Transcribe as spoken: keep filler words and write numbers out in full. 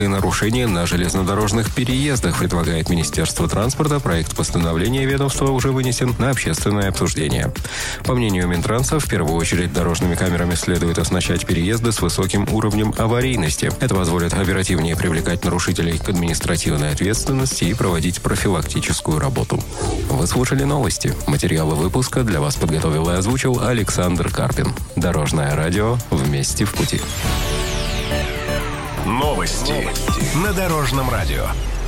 и нарушения на железнодорожных переездах, предлагает Министерство транспорта. Проект постановления ведомства уже вынесен на общественное обсуждение. По мнению Минтранса, в первую очередь дорожными камерами следует оснащать переезды с высоким уровнем аварийности. Это позволит оперативнее привлекать нарушителей к административной ответственности и проводить профилактическую работу. Вы слушали новости. Материалы выпуска для вас подготовил и озвучил Александр Карпин. Дорожное радио. Вместе в пути. Новости на Дорожном радио.